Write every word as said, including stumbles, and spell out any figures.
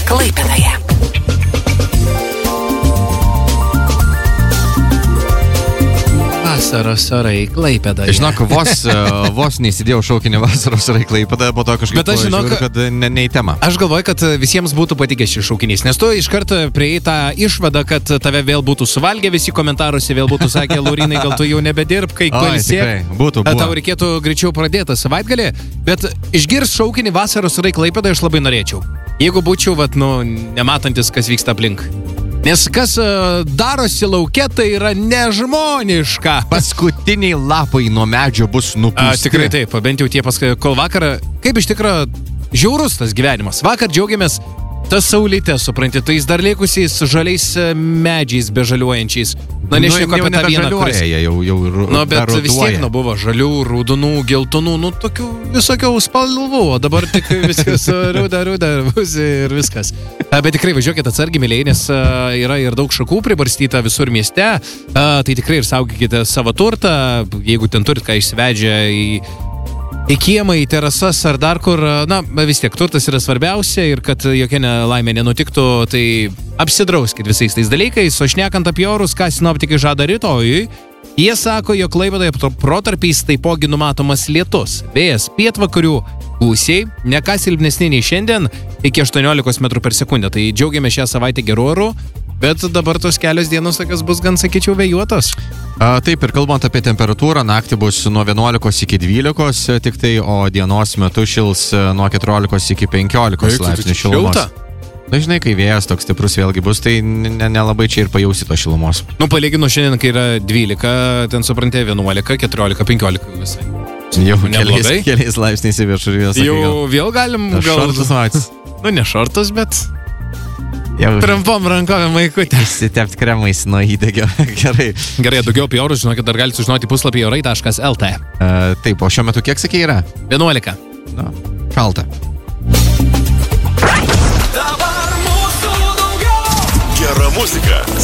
Klaipėdoje. Vasaros orai Klaipėdoje. Žinok, vos, vos neįsidėjau šaukinį vasaros orai Klaipėdoje, po to kažkaip Bet aš žinok, žiūriu, kad ne, ne į temą. Aš galvoju, kad visiems būtų patikęs šis šaukinys, nes tu iš karto prieėjai tą išvadą, kad tave vėl būtų suvalgę visi komentaruose, vėl būtų sakę, Laurinai, gal tu jau nebedirb, kai pailsėk. Būtų, buvo. Tau reikėtų greičiau pradėti savaitgalį, bet išgirs šaukinį vasaros orai Klaipėdoje aš labai norėčiau. Jeigu būčiau, vat, nu, nematantis, kas vyksta aplink. Nes kas uh, darosi lauke, tai yra nežmoniška. Paskutiniai lapai nuo medžio bus nupūsti. A, tikrai taip, bent jau tie paskui, kol vakarą, kaip iš tikrųjų žiaurus tas gyvenimas. Vakar džiaugiamės tas saulytė, supranti, tais dar likusiais žaliais medžiais bežaliuojančiais. Na, nežinau, nu, apie tą vieną, kuris... Jie jau, jau Nu, bet vis tiek, nu, buvo žalių, raudonų, geltonų, nu, tokių visokių spalvų, o dabar tik viskas ruda, ruda, ir viskas. A, bet tikrai važiuokit atsargiai, mėlyje, nes a, yra ir daug šakų pribarstyta visur mieste, a, tai tikrai ir saugykite savo turtą, jeigu ten turit ką išsivedžę į... į kiemą, į terasas ar dar kur, na, vis tiek turtas yra svarbiausia ir kad jokia nelaimė nenutiktų, tai apsidrauskit visais tais dalykais, o šnekant apie orus, ką sinoptikai žada rytojui, jie sako, jog Klaipėdoje protarpiais taipogi numatomas lietus, vėjas pietvakarių gūsiai, ne ką silpnesni nei šiandien, iki aštuoniolikos metrų per sekundę, tai džiaugiamės šią savaitę gerų orų. Bet dabar tos kelios dienos tokios bus gan, sakyčiau, vėjuotos. A, taip, ir kalbant apie temperatūrą, naktį bus nuo vienuolikos iki dvylika, tik tai, o dienos metu šils nuo keturiolikos iki penkiolikos laipsnių šilumos. Na, žinai, kai vėjas toks stiprus vėlgi bus, tai nelabai ne čia ir pajausi to šilumos. Nu, palyginu šiandien, kai yra dvylika, ten suprantė vienuolika, keturiolika, penkiolika visai. Jau keliais, keliais laipsniais į viršų ir vėl sakai. Jau vėl galim... Gal... Šortus matys. Nu, ne šortus, bet... Jau trumpom rankovėm maikutė. Įsitepti kremais nuo įdegio. Gerai. Gerai, daugiau apie orus, žinokit, dar galite sužinoti puslapį orai taškas lt. Uh, taip, o šiuo metu kiek sakė yra? vienuolika. Na, šalta. Gera muzika.